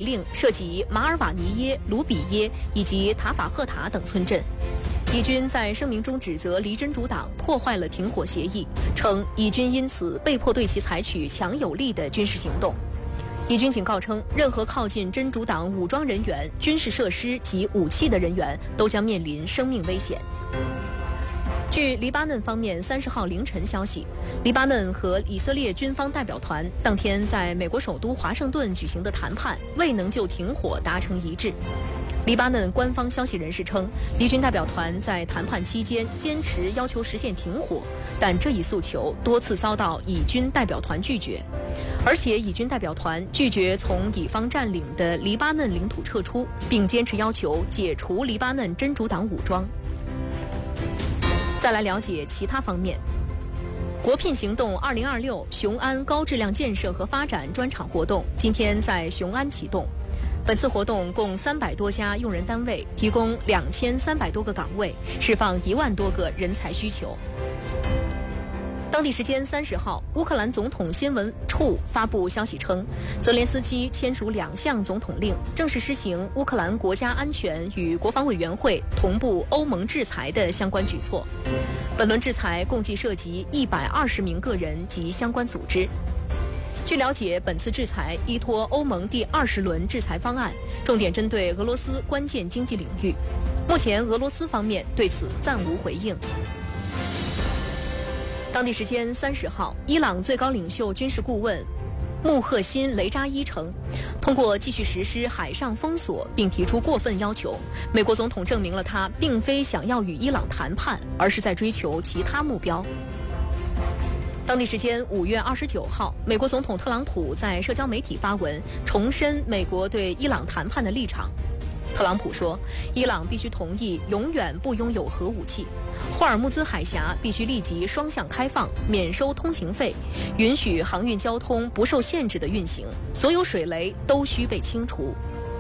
令涉及马尔瓦尼耶、卢比耶以及塔法赫塔等村镇。以军在声明中指责黎真主党破坏了停火协议，称以军因此被迫对其采取强有力的军事行动。以军警告称，任何靠近真主党武装人员、军事设施及武器的人员都将面临生命危险。据黎巴嫩方面30号凌晨消息，黎巴嫩和以色列军方代表团当天在美国首都华盛顿举行的谈判未能就停火达成一致。黎巴嫩官方消息人士称，黎军代表团在谈判期间坚持要求实现停火，但这一诉求多次遭到以军代表团拒绝，而且以军代表团拒绝从以方占领的黎巴嫩领土撤出，并坚持要求解除黎巴嫩真主党武装。再来了解其他方面。国聘行动2026雄安高质量建设和发展专场活动今天在雄安启动。本次活动共300多家用人单位提供2300多个岗位，释放1万多个人才需求。当地时间30号，乌克兰总统新闻处发布消息称，泽连斯基签署2项总统令，正式施行乌克兰国家安全与国防委员会同步欧盟制裁的相关举措。本轮制裁共计涉及120名个人及相关组织。据了解，本次制裁依托欧盟第20轮制裁方案，重点针对俄罗斯关键经济领域。目前，俄罗斯方面对此暂无回应。当地时间30号，伊朗最高领袖军事顾问穆赫辛·雷扎伊称，通过继续实施海上封锁并提出过分要求，美国总统证明了他并非想要与伊朗谈判，而是在追求其他目标。当地时间5月29号，美国总统特朗普在社交媒体发文，重申美国对伊朗谈判的立场。特朗普说，伊朗必须同意永远不拥有核武器，霍尔木兹海峡必须立即双向开放，免收通行费，允许航运交通不受限制的运行，所有水雷都需被清除。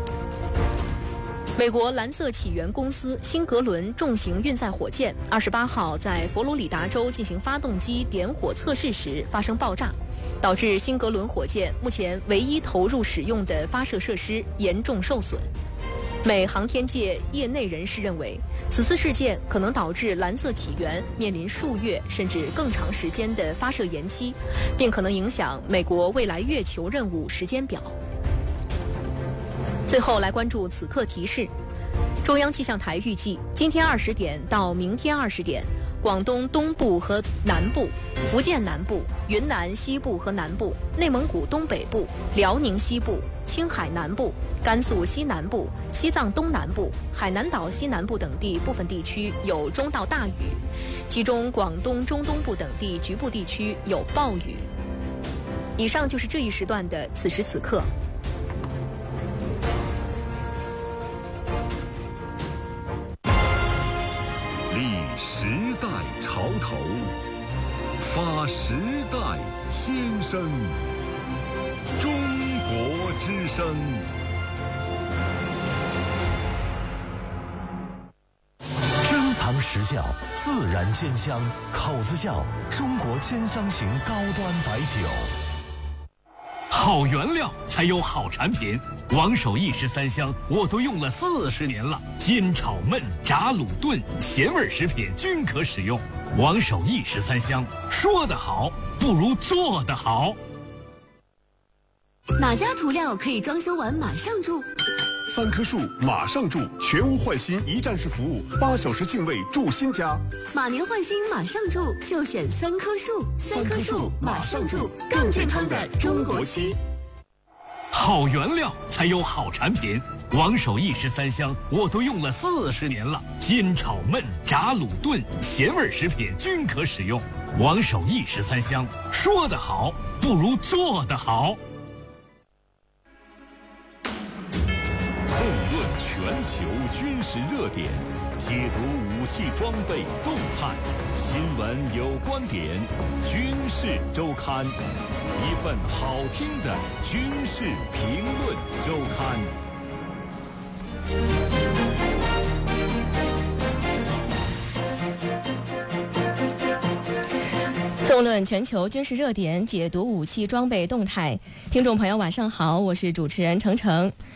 美国蓝色起源公司辛格伦重型运载火箭28号在佛罗里达州进行发动机点火测试时发生爆炸，导致辛格伦火箭目前唯一投入使用的发射设施严重受损。美航天界业内人士认为，此次事件可能导致蓝色起源面临数月甚至更长时间的发射延期，并可能影响美国未来月球任务时间表。最后来关注此刻提示。中央气象台预计，今天20点到明天20点，广东东部和南部、福建南部、云南西部和南部、内蒙古东北部、辽宁西部、青海南部、甘肃西南部、西藏东南部、海南岛西南部等地部分地区有中到大雨，其中广东中东部等地局部地区有暴雨。以上就是这一时段的此时此刻。 立时代潮头，发时代先声。中国之声。 珍藏实效，自然鲜香，口子窖中国鲜香型高端白酒。 好原料才有好产品，王守义13香我都用了40年了，煎炒焖炸卤炖咸味食品均可使用。王守义13香，说得好不如做得好。 哪家涂料可以装修完马上住 ？3棵树马上住，全屋换新一站式服务，8小时净位住新家。 马年换新马上住，就选3棵树。3棵树马上住，更健康的中国漆。 好原料才有好产品，王守义13香我都用了40年了，煎炒焖炸卤炖咸味食品均可使用。王守义13香，说得好不如做得好。 纵论全球军事热点，解读武器装备动态，新闻有观点，军事周刊，一份好听的军事评论周刊。 纵论全球军事热点，解读武器装备动态。听众朋友晚上好，我是主持人程程。